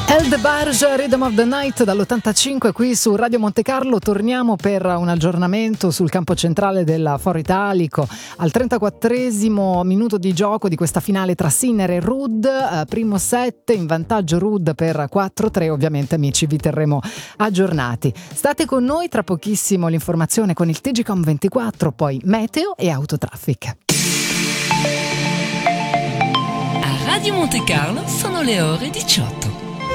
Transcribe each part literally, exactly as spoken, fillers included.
El DeBarge, Rhythm of the Night dall'ottantacinque qui su Radio Monte Carlo. Torniamo per un aggiornamento sul campo centrale del Foro Italico al trentaquattresimo minuto di gioco di questa finale tra Sinner e Ruud. Eh, primo set in vantaggio Ruud per quattro tre. Ovviamente amici vi terremo aggiornati. State con noi, tra pochissimo l'informazione con il T G Com ventiquattro, poi meteo e autotraffic. A Radio Monte Carlo sono le ore diciotto.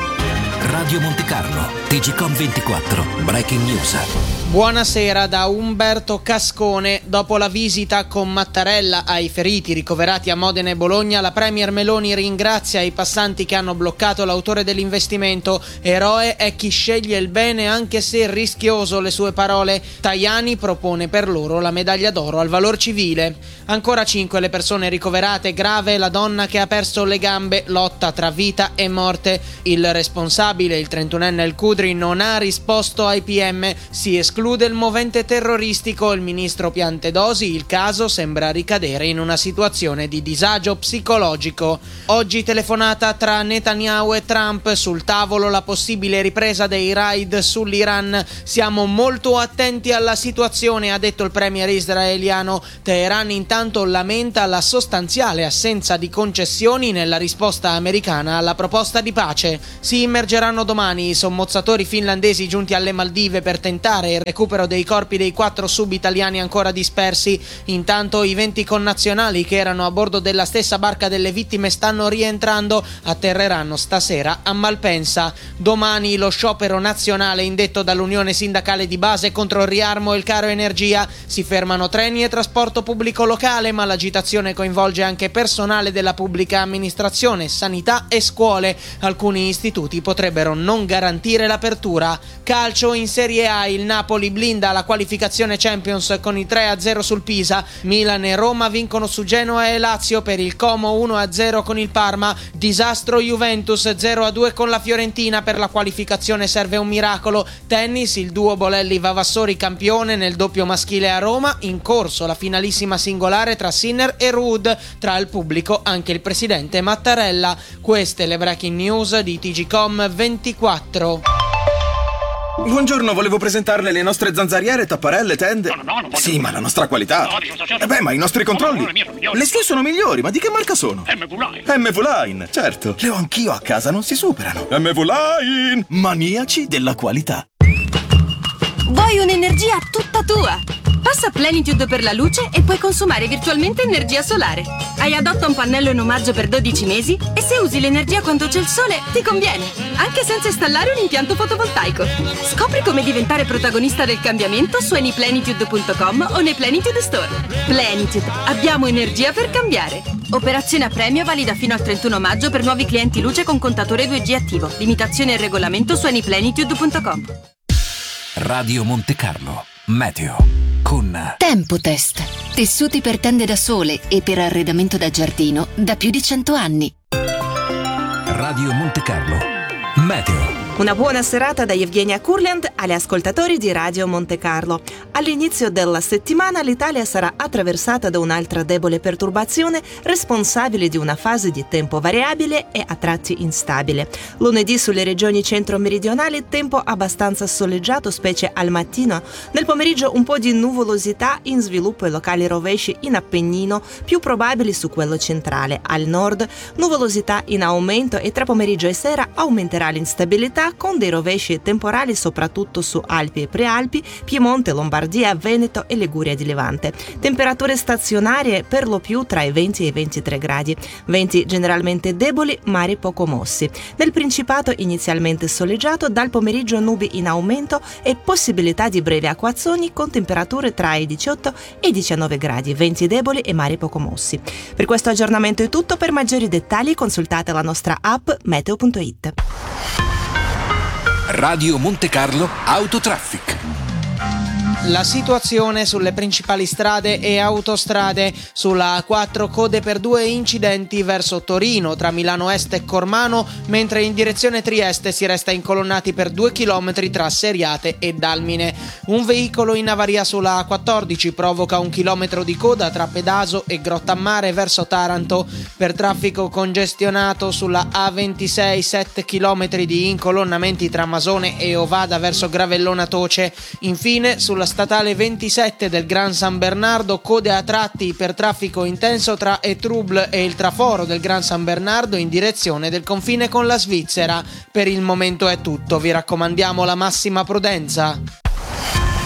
Radio Monte Carlo, T G Com ventiquattro, Breaking News. Buonasera da Umberto Cascone. Dopo la visita con Mattarella ai feriti ricoverati a Modena e Bologna, la Premier Meloni ringrazia i passanti che hanno bloccato l'autore dell'investimento. Eroe è chi sceglie il bene anche se rischioso, le sue parole. Tajani propone per loro la medaglia d'oro al valor civile. Ancora cinque le persone ricoverate, grave la donna che ha perso le gambe, lotta tra vita e morte. Il responsabile, il trentunenne El Kudri, non ha risposto ai P M, si esclude il movente terroristico. Il ministro Piantedosi, il caso sembra ricadere in una situazione di disagio psicologico. Oggi telefonata tra Netanyahu e Trump, sul tavolo la possibile ripresa dei raid sull'Iran. Siamo molto attenti alla situazione, ha detto il premier israeliano. Teheran intanto lamenta la sostanziale assenza di concessioni nella risposta americana alla proposta di pace. Si immergeranno domani i sommozzatori finlandesi giunti alle Maldive per tentare il recupero dei corpi dei quattro sub-italiani ancora dispersi. Intanto i venti connazionali che erano a bordo della stessa barca delle vittime stanno rientrando, atterreranno stasera a Malpensa. Domani lo sciopero nazionale indetto dall'Unione Sindacale di Base contro il riarmo e il caro energia. Si fermano treni e trasporto pubblico locale, ma l'agitazione coinvolge anche personale della pubblica amministrazione, sanità e scuole. Alcuni istituti potrebbero non garantire l'apertura. Calcio in Serie A, il Napoli blinda la qualificazione Champions con il tre a zero sul Pisa. Milan e Roma vincono su Genoa e Lazio, per il Como uno a zero con il Parma. Disastro Juventus zero a due con la Fiorentina, per la qualificazione serve un miracolo. Tennis, il duo Bolelli-Vavassori campione nel doppio maschile a Roma. In corso la finalissima singolare tra Sinner e Ruud, tra il pubblico anche il presidente Mattarella. Queste le breaking news di T G Com ventiquattro. Buongiorno, volevo presentarle le nostre zanzariere, tapparelle, tende. No, no, no, non voglio. Sì, ma la nostra qualità. No, dice, certo. Eh beh, ma i nostri controlli. No, no, le mie sono migliori. Le sue sono migliori, ma di che marca sono? M V Line. M V Line, certo. Le ho anch'io a casa, non si superano. M V Line, maniaci della qualità. Vuoi un'energia tutta tua? Passa Plenitude per la luce e puoi consumare virtualmente energia solare. Hai Adotta un pannello in omaggio per dodici mesi e se usi l'energia quando c'è il sole ti conviene, anche senza installare un impianto fotovoltaico. Scopri come diventare protagonista del cambiamento su anyplenitude punto com o nei Plenitude Store. Plenitude, abbiamo energia per cambiare. Operazione a premio valida fino al trentuno maggio per nuovi clienti luce con contatore due G attivo. Limitazione e regolamento su anyplenitude punto com. Radio Monte Carlo, meteo con Tempotest, tessuti per tende da sole e per arredamento da giardino da più di cento anni. Radio Monte Carlo, meteo. Una buona serata da Evgenia Kurland agli ascoltatori di Radio Monte Carlo. All'inizio della settimana l'Italia sarà attraversata da un'altra debole perturbazione responsabile di una fase di tempo variabile e a tratti instabile. Lunedì sulle regioni centro-meridionali tempo abbastanza soleggiato, specie al mattino. Nel pomeriggio un po' di nuvolosità in sviluppo e locali rovesci in Appennino, più probabili su quello centrale. Al nord nuvolosità in aumento e tra pomeriggio e sera aumenterà l'instabilità con dei rovesci temporali soprattutto su Alpi e Prealpi, Piemonte, Lombardia, Veneto e Liguria di Levante. Temperature stazionarie per lo più tra i venti e i ventitré gradi. Venti generalmente deboli, mari poco mossi. Nel Principato inizialmente soleggiato, dal pomeriggio nubi in aumento e possibilità di brevi acquazzoni con temperature tra i diciotto e i diciannove gradi, venti deboli e mari poco mossi. Per questo aggiornamento è tutto, per maggiori dettagli consultate la nostra app meteo punto it. Radio Monte Carlo Autotraffic. La situazione sulle principali strade e autostrade. Sulla A quattro code per due incidenti verso Torino tra Milano Est e Cormano, mentre in direzione Trieste si resta incolonnati per due chilometri tra Seriate e Dalmine. Un veicolo in avaria sulla A quattordici provoca un chilometro di coda tra Pedaso e Grottammare verso Taranto. Per traffico congestionato sulla A ventisei sette chilometri di incolonnamenti tra Masone e Ovada verso Gravellona Toce. Infine sulla statale ventisette del Gran San Bernardo code a tratti per traffico intenso tra Etruble e il traforo del Gran San Bernardo in direzione del confine con la Svizzera. Per il momento è tutto, vi raccomandiamo la massima prudenza.